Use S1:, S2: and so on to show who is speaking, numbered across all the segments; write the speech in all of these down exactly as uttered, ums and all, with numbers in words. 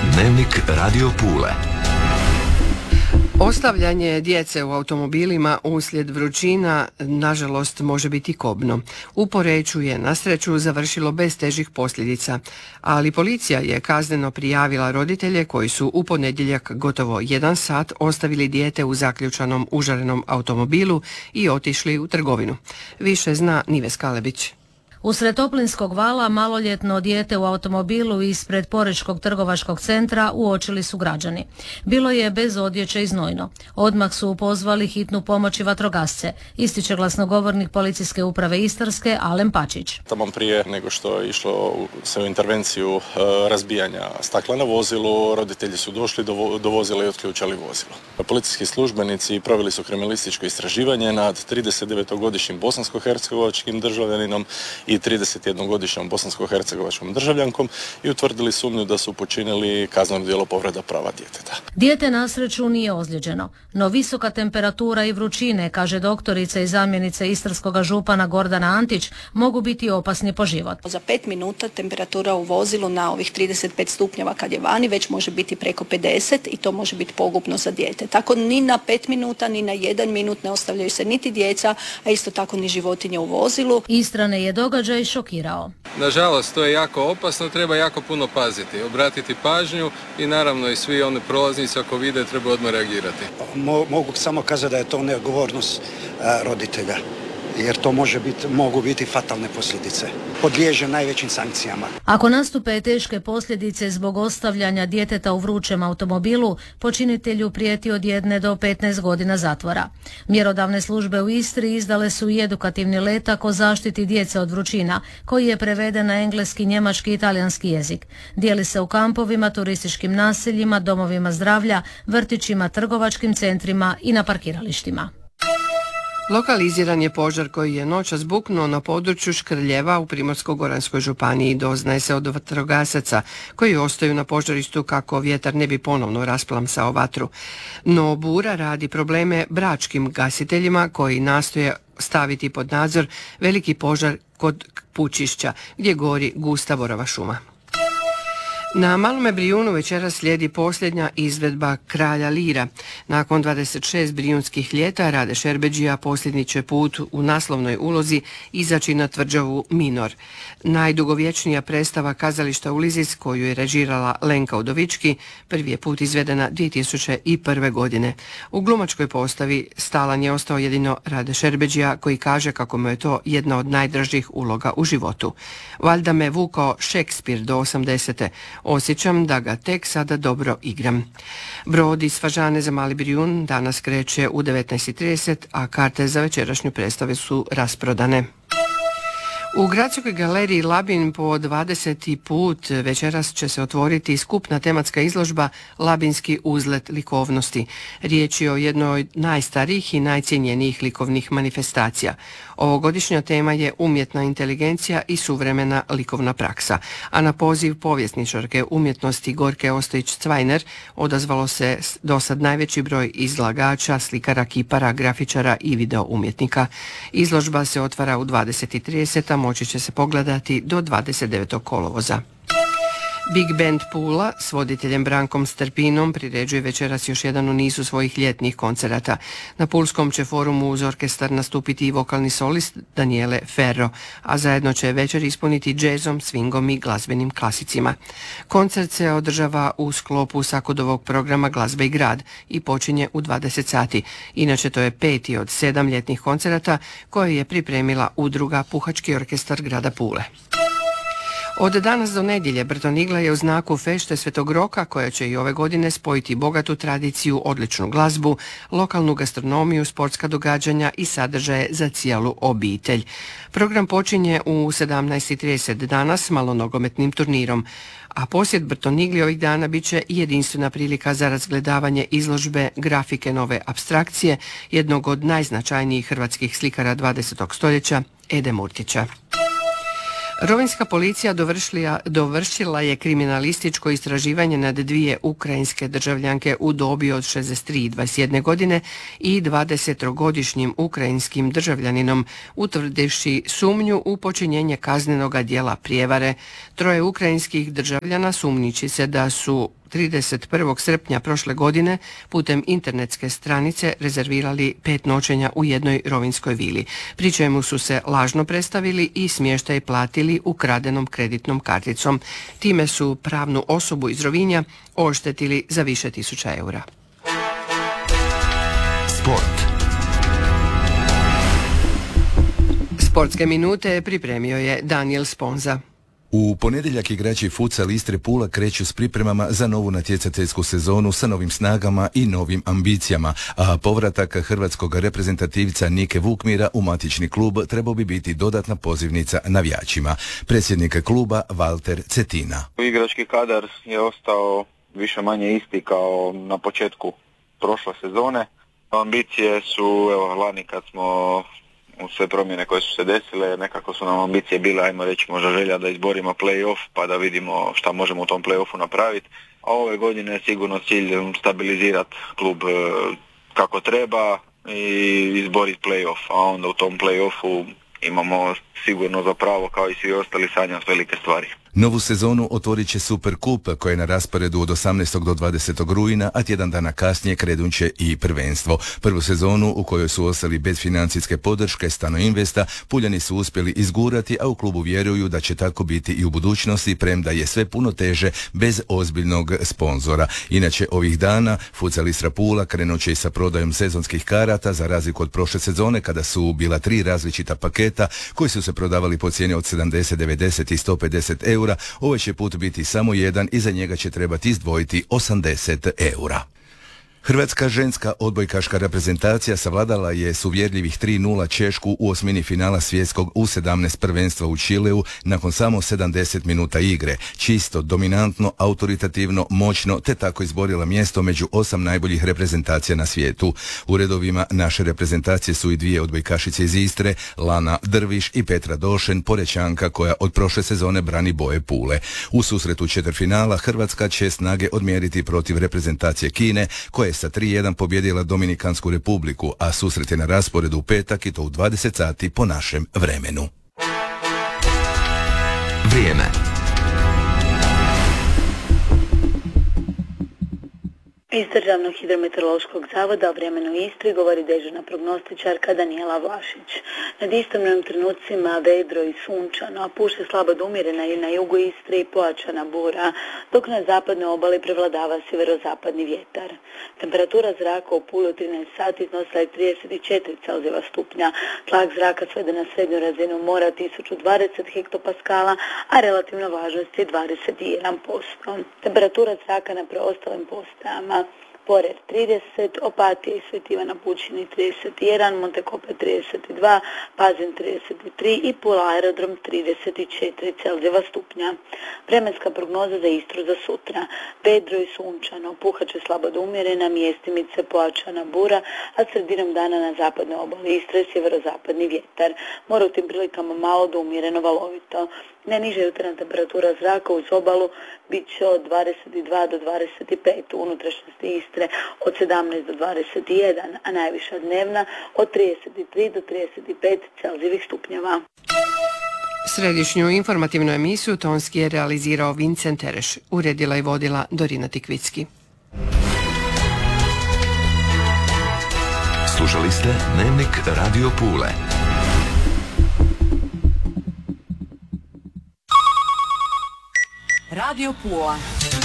S1: Dnevnik Radio Pule.
S2: Ostavljanje djece u automobilima uslijed vrućina nažalost može biti kobno. U Poreču je na sreću završilo bez težih posljedica, ali policija je kazneno prijavila roditelje koji su u ponedjeljak gotovo jedan sat ostavili dijete u zaključanom užarenom automobilu i otišli u trgovinu. Više zna Nives Kalebić.
S3: Usred toplinskog vala maloljetno dijete u automobilu ispred Porečkog trgovačkog centra uočili su građani. Bilo je bez odjeće i znojno. Odmah su pozvali hitnu pomoć i vatrogasce, ističe glasnogovornik policijske uprave Istarske Alen Pačić.
S4: Tamo prije nego što je išlo se u intervenciju e, razbijanja stakla na vozilu, roditelji su došli do, do vozila i otključali vozilo. Policijski službenici proveli su kriminalističko istraživanje nad tridesetdevetogodišnjim bosansko-hercegovačkim državljaninom i tridesetjednogodišnjom bosansko-hercegovačkom državljankom i utvrdili sumnju da su počinili kazneno djelo povreda prava djeteta.
S3: Dijete na sreću nije ozlijeđeno, no visoka temperatura i vrućine, kaže doktorica i zamjenica istarskog župana Gordana Antić, mogu biti opasni po život.
S5: Za pet minuta temperatura u vozilu na ovih trideset pet stupnjeva kad je vani već može biti preko pedeset i to može biti pogubno za dijete. Tako ni na pet minuta ni na jedan minut ne ostavljaju se niti djeca, a isto tako ni životinje u vozilu.
S3: Istrane je događaj šokirao.
S6: Nažalost, to je jako opasno, treba jako puno paziti, obratiti pažnju i naravno i svi oni prolaznici ako vide treba odmah reagirati.
S7: Mo, mogu samo kazati da je to neodgovornost a, roditelja, jer to može biti, mogu biti fatalne posljedice. Podliježe najvećim sankcijama.
S3: Ako nastupe teške posljedice zbog ostavljanja djeteta u vrućem automobilu, počinitelju prijeti od jedne do petnaest godina zatvora. Mjerodavne službe u Istri izdale su i edukativni letak o zaštiti djece od vrućina, koji je preveden na engleski, njemački i talijanski jezik. Dijeli se u kampovima, turističkim naseljima, domovima zdravlja, vrtićima, trgovačkim centrima i na parkiralištima.
S2: Lokaliziran je požar koji je noćas buknuo na području Škrljeva u Primorsko-goranskoj županiji. Doznaje se od vatrogasaca koji ostaju na požarištu kako vjetar ne bi ponovno rasplamsao vatru. No bura radi probleme bračkim gasiteljima koji nastoje staviti pod nadzor veliki požar kod Pučišća gdje gori gusta borova šuma. Na Malome Brijunu večeras slijedi posljednja izvedba Kralja Lira. Nakon dvadeset šest brijunskih ljeta Rade Šerbedžija posljednji će put u naslovnoj ulozi izaći na tvrđavu Minor. Najdugovječnija predstava kazališta Ulizis koju je režirala Lenka Udovički prvi je put izvedena dvije tisuće prve. godine. U glumačkoj postavi stalan je ostao jedino Rade Šerbedžija koji kaže kako mu je to jedna od najdražih uloga u životu. Valjda me vukao Šekspir do osamdesete. Osjećam da ga tek sada dobro igram. Brod iz Fažane za Mali Brijun danas kreće u devetnaest i trideset, a karte za večerašnju predstave su rasprodane. U Gradskoj galeriji Labin po dvadeseti put večeras će se otvoriti skupna tematska izložba Labinski uzlet likovnosti. Riječ je o jednoj od najstarijih i najcijenjenijih likovnih manifestacija. Ovogodišnja tema je umjetna inteligencija i suvremena likovna praksa, a na poziv povjesničarke umjetnosti Gorke Ostojić-Cvajner odazvalo se dosad najveći broj izlagača, slikara, kipara, grafičara i video umjetnika. Izložba se otvara u dvadeset i trideset, a moći će se pogledati do dvadeset devetog kolovoza. Big Band Pula s voditeljem Brankom Strpinom priređuje večeras još jedan u nizu svojih ljetnih koncerata. Na Pulskom će forumu uz orkestar nastupiti i vokalni solist Daniele Ferro, a zajedno će večer ispuniti džezom, swingom i glazbenim klasicima. Koncert se održava u sklopu Sakudovog programa Glazbe i grad i počinje u dvadeset sati. Inače to je peti od sedam ljetnih koncerata koje je pripremila udruga Puhački orkestar grada Pule. Od danas do nedjelje Brtonigla je u znaku fešte Svetog Roka koja će i ove godine spojiti bogatu tradiciju, odličnu glazbu, lokalnu gastronomiju, sportska događanja i sadržaje za cijelu obitelj. Program počinje u sedamnaest i trideset danas malonogometnim turnirom, a posjet Brtonigli ovih dana bit će jedinstvena prilika za razgledavanje izložbe grafike nove apstrakcije jednog od najznačajnijih hrvatskih slikara dvadesetog stoljeća, Ede Murtića. Rovinjska policija dovršila, dovršila je kriminalističko istraživanje nad dvije ukrajinske državljanke u dobi od šezdeset tri i dvadeset jedne godine i dvadesetogodišnjim ukrajinskim državljaninom, utvrdivši sumnju u počinjenje kaznenoga djela prijevare. Troje ukrajinskih državljana sumnjiči se da su trideset prvog srpnja prošle godine putem internetske stranice rezervirali pet noćenja u jednoj rovinjskoj vili, pri čemu su se lažno predstavili i smještaj platili ukradenom kreditnom karticom. Time su pravnu osobu iz Rovinja oštetili za više tisuća eura.
S1: Sport.
S2: Sportske minute pripremio je Daniel Sponza.
S8: U ponedjeljak igrači futsal Istre Pula kreću s pripremama za novu natjecateljsku sezonu sa novim snagama i novim ambicijama, a povratak hrvatskog reprezentativca Nike Vukmira u matični klub trebao bi biti dodatna pozivnica navijačima. Predsjednik kluba Valter Cetina.
S9: Igrački kadar je ostao više manje isti kao na početku prošle sezone. Ambicije su, evo, lani kad smo u sve promjene koje su se desile, nekako su nam ambicije bile, ajmo reći, možda želja da izborimo play-off pa da vidimo šta možemo u tom play-offu napraviti. A ove godine je sigurno cilj stabilizirati klub kako treba i izboriti play-off, a onda u tom play-offu imamo sigurno za pravo, kao i svi ostali, sanjati velike stvari.
S8: Novu sezonu otvorit će Superkup koji je na rasporedu od osamnaestog do dvadesetog rujna, a tjedan dana kasnije krenut će i prvenstvo. Prvu sezonu u kojoj su ostali bez financijske podrške Stano Investa, Puljani su uspjeli izgurati, a u klubu vjeruju da će tako biti i u budućnosti, premda je sve puno teže bez ozbiljnog sponzora. Inače, ovih dana Futsal Istra Pula krenut će i sa prodajom sezonskih karata, za razliku od prošle sezone kada su bila tri različita paketa koji su se prodavali po cijeni od sedamdeset, devedeset i sto pedeset eura. Ovaj će put biti samo jedan i za njega će trebati izdvojiti osamdeset eura. Hrvatska ženska odbojkaška reprezentacija savladala je s uvjerljivih tri nula Češku u osmini finala svjetskog U sedamnaest prvenstva u Čileu nakon samo sedamdeset minuta igre. Čisto, dominantno, autoritativno, moćno, te tako izborila mjesto među osam najboljih reprezentacija na svijetu. U redovima naše reprezentacije su i dvije odbojkašice iz Istre, Lana Drviš i Petra Došen, Porečanka koja od prošle sezone brani boje Pule. U susretu četvrtfinala Hrvatska će snage odmjeriti protiv reprezentacije Kine, koja je sa tri jedan pobjedila Dominikansku republiku, a susret je na rasporedu u petak i to u dvadeset sati po našem vremenu.
S1: Vrijeme.
S10: Iz Državnog hidrometeorološkog zavoda o vremenu u Istri govori dežurna prognostičarka Danijela Vlašić. Nad istomnim trenucima vedro i sunčano, a puše slabo do umjerena i na jugu Istre i pojačana bura, dok na zapadnoj obali prevladava sjeverozapadni vjetar. Temperatura zraka u Puli u trinaest sati iznosila je trideset četiri Celzijeva stupnja, tlak zraka svede na srednju razinu mora tisuću dvadeset hektopaskala, a relativna vlažnost je dvadeset jedan posto. Temperatura zraka na preostalim postajama: Porer trideset, Opatija i Sveti Ivan na Pučini trideset jedan, Montekope trideset dva, Pazin trideset tri i Pula aerodrom trideset četiri Celzijeva stupnja. Vremenska prognoza za Istru za sutra: vedro i sunčano, puhat će slabo do umjerena, mjestimice pojačana bura, a sredinom dana na zapadnoj obali Istre sjeverozapadni vjetar. Mora u tim prilikama malo do umjereno valovito. Najniža jutarnja temperatura zraka uz obalu bit će od dvadeset dva do dvadeset pet, u unutrašnjosti Istre od sedamnaest do dvadeset jedan, a najviša dnevna od trideset tri do trideset pet Celzijevih stupnjeva.
S2: Središnju informativnu emisiju tonski je realizirao Vincent Tereš, uredila i vodila Dorina Tikvicki.
S1: Slušali ste Dnevnik Radio Pule.
S11: Radio Pula.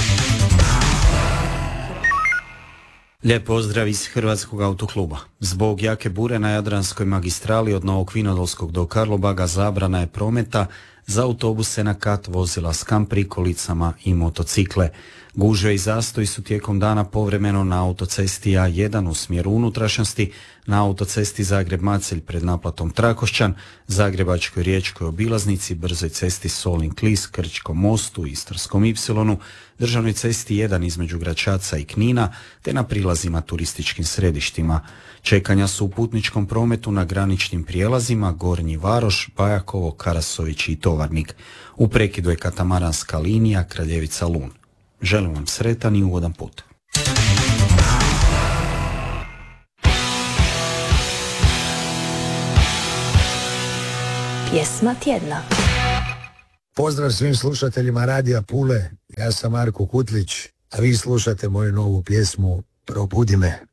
S12: Lijep pozdrav iz Hrvatskog autokluba. Zbog jake bure na Jadranskoj magistrali od Novog Vinodolskog do Karlobaga zabrana je prometa za autobuse na kat, vozila s kamp prikolicama i motocikle. Gužve i zastoji su tijekom dana povremeno na autocesti A jedan u smjeru unutrašnjosti, na autocesti Zagreb-Macelj pred naplatom Trakošćan, Zagrebačkoj riječkoj obilaznici, brzoj cesti Solin-Klis, Krčkom mostu, Istarskom Ipsilonu, državnoj cesti jedan između Gračaca i Knina, te na prilazima turističkim središtima. Čekanja su u putničkom prometu na graničnim prijelazima Gornji Varoš, Bajakovo, Karasović i Tovarnik. U prekidu je katamaranska linija Kraljevica-Lun. Želim vam sretan i ugodan put.
S11: Pjesma tjedna.
S13: Pozdrav svim slušateljima Radija Pule, ja sam Marko Kutlić
S11: a vi slušate moju novu pjesmu Probudi me.